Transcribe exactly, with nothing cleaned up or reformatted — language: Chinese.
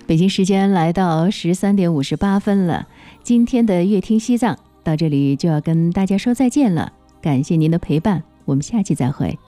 北京时间来到十三点五十八分了，今天的乐听西藏到这里就要跟大家说再见了，感谢您的陪伴，我们下期再会。